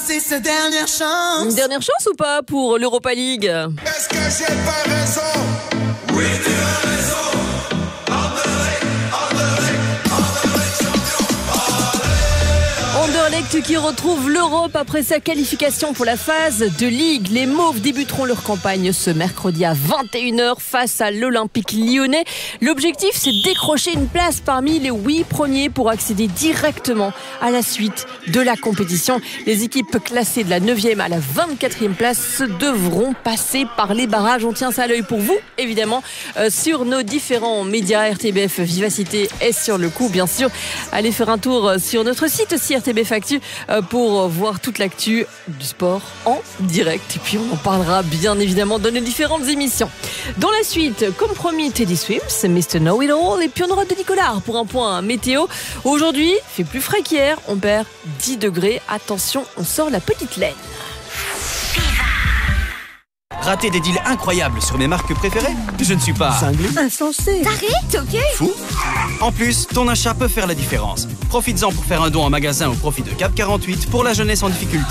c'est sa dernière chance. Une dernière chance ou pas pour l'Europa League? Est-ce que j'ai pas raison? Oui, tu as raison. Anderlecht qui retrouve l'Europe après sa qualification pour la phase de Ligue. Les Mauves débuteront leur campagne ce mercredi à 21h face à l'Olympique lyonnais. L'objectif, c'est de décrocher une place parmi les 8 premiers pour accéder directement à la suite de la compétition. Les équipes classées de la 9e à la 24e place devront passer par les barrages. On tient ça à l'œil pour vous, évidemment, sur nos différents médias. RTBF Vivacité est sur le coup, bien sûr. Allez faire un tour sur notre site aussi, RTBF Actu, pour voir toute l'actu du sport en direct. Et puis on en parlera bien évidemment dans nos différentes émissions. Dans la suite, comme promis, Teddy Swims, Mr. Know It All, et puis on aura de Nicolas pour un point météo. Aujourd'hui, il fait plus frais qu'hier, on perd 10 degrés. Attention, on sort la petite laine. Rater des deals incroyables sur mes marques préférées? Je ne suis pas cinglé, insensé, T'arrêtes, ok? fou. En plus, ton achat peut faire la différence. Profites-en pour faire un don en magasin au profit de Cap 48 pour la jeunesse en difficulté.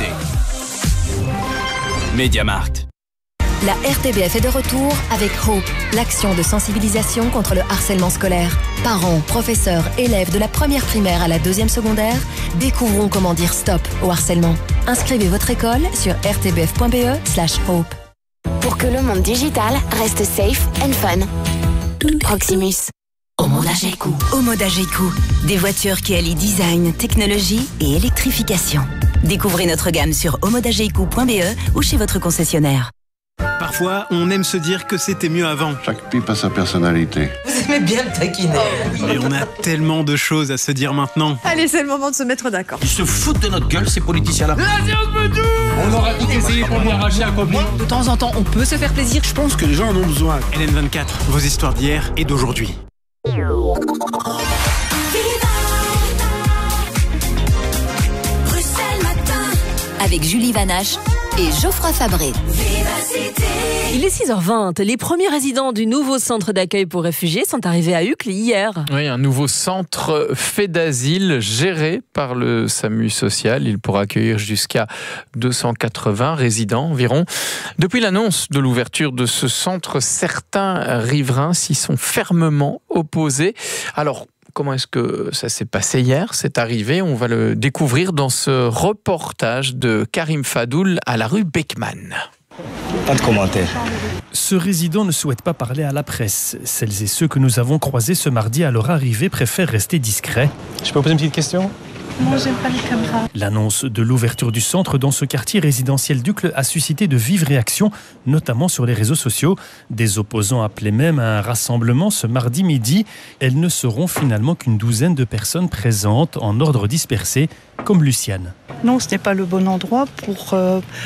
Mediamarkt. La RTBF est de retour avec Hope, l'action de sensibilisation contre le harcèlement scolaire. Parents, professeurs, élèves de la première primaire à la 2e secondaire, découvrons comment dire stop au harcèlement. Inscrivez votre école sur rtbf.be/hope. Pour que le monde digital reste safe and fun. Proximus. Omoda G-Coup, des voitures qui allient design, technologie et électrification. Découvrez notre gamme sur omodagecou.be ou chez votre concessionnaire. Parfois, on aime se dire que c'était mieux avant. Chaque pipe a sa personnalité. Vous aimez bien le taquiner. Mais on a tellement de choses à se dire maintenant. Allez, c'est le moment de se mettre d'accord. Ils se foutent de notre gueule, ces politiciens-là. On aura tout essayé pour lui arracher un copine. De temps en temps, on peut se faire plaisir. Je pense que les gens en ont besoin. LN24, vos histoires d'hier et d'aujourd'hui. Avec Julie Vanache et Geoffroy Fabré. Il est 6h20. Les premiers résidents du nouveau centre d'accueil pour réfugiés sont arrivés à Uccle hier. Oui, un nouveau centre fait d'asile géré par le SAMU social. Il pourra accueillir jusqu'à 280 résidents environ. Depuis l'annonce de l'ouverture de ce centre, certains riverains s'y sont fermement opposés. Alors, comment est-ce que ça s'est passé hier, cette arrivée? On va le découvrir dans ce reportage de Karim Fadoul à la rue Beckman. Pas de commentaires. Ce résident ne souhaite pas parler à la presse. Celles et ceux que nous avons croisés ce mardi à leur arrivée préfèrent rester discrets. Je peux poser une petite question? Moi, j'aime pas les caméras. L'annonce de l'ouverture du centre dans ce quartier résidentiel d'Uccle a suscité de vives réactions, notamment sur les réseaux sociaux. Des opposants appelaient même à un rassemblement ce mardi midi. Elles ne seront finalement qu'une douzaine de personnes présentes en ordre dispersé, comme Luciane. Non, ce n'est pas le bon endroit pour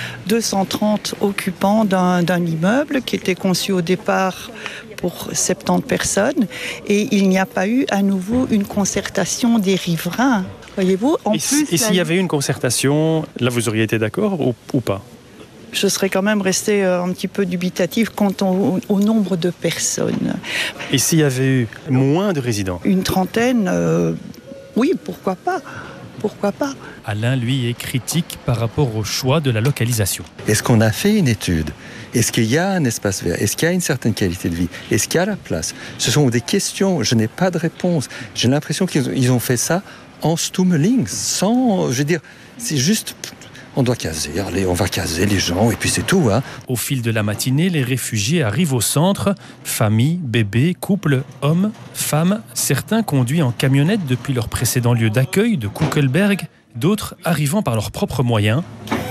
230 occupants d'un immeuble qui était conçu au départ pour 70 personnes. Et il n'y a pas eu à nouveau une concertation des riverains. Voyez-vous, Et s'il y avait eu une concertation, là vous auriez été d'accord ou pas? Je serais quand même restée un petit peu dubitative quant au nombre de personnes. Et s'il y avait eu moins de résidents? Une trentaine, oui, pourquoi pas? Pourquoi pas? Alain, lui, est critique par rapport au choix de la localisation. Est-ce qu'on a fait une étude? Est-ce qu'il y a un espace vert? Est-ce qu'il y a une certaine qualité de vie? Est-ce qu'il y a la place? Ce sont des questions, je n'ai pas de réponse. J'ai l'impression qu'ils ont fait ça en stummeling, sans, je veux dire, c'est juste, on doit caser, allez, on va caser les gens et puis c'est tout. Hein. Au fil de la matinée, les réfugiés arrivent au centre, familles, bébés, couples, hommes, femmes, certains conduits en camionnette depuis leur précédent lieu d'accueil de Kuckelberg, d'autres arrivant par leurs propres moyens.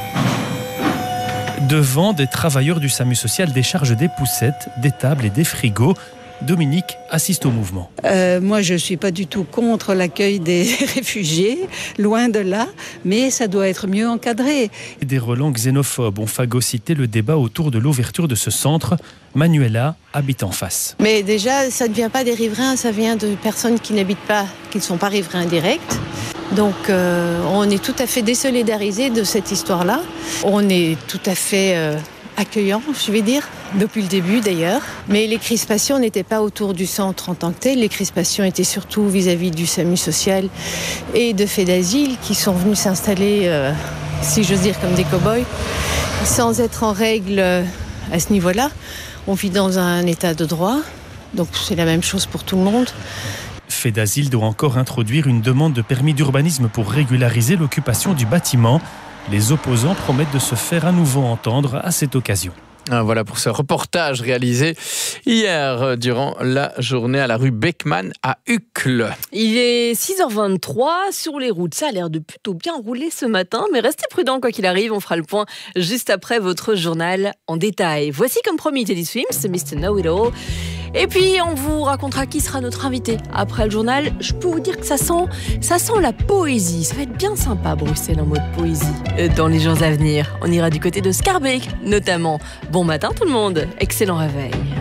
Devant, des travailleurs du SAMU social déchargent des poussettes, des tables et des frigos. Dominique assiste au mouvement. Moi, je ne suis pas du tout contre l'accueil des réfugiés, loin de là, mais ça doit être mieux encadré. Des relents xénophobes ont phagocyté le débat autour de l'ouverture de ce centre. Manuela habite en face. Mais déjà, ça ne vient pas des riverains, ça vient de personnes qui n'habitent pas, qui ne sont pas riverains directs. Donc on est tout à fait désolidarisés de cette histoire-là. On est tout à fait accueillant, je vais dire, depuis le début d'ailleurs. Mais les crispations n'étaient pas autour du centre en tant que tel. Les crispations étaient surtout vis-à-vis du SAMU social et de faits d'asile qui sont venus s'installer si j'ose dire, comme des cow-boys, sans être en règle à ce niveau-là. On vit dans un état de droit, donc c'est la même chose pour tout le monde. Fedasil doit encore introduire une demande de permis d'urbanisme pour régulariser l'occupation du bâtiment. Les opposants promettent de se faire à nouveau entendre à cette occasion. Voilà pour ce reportage réalisé hier durant la journée à la rue Beckmann à Uccle. Il est 6h23 sur les routes. Ça a l'air de plutôt bien rouler ce matin, mais restez prudents quoi qu'il arrive. On fera le point juste après votre journal en détail. Voici comme promis Teddy Swims, c'est Mr. Know It All. Et puis on vous racontera qui sera notre invité après le journal. Je peux vous dire que ça sent la poésie. Ça va être bien sympa Bruxelles en mode poésie dans les jours à venir. On ira du côté de Schaerbeek notamment. Bon matin tout le monde, excellent réveil.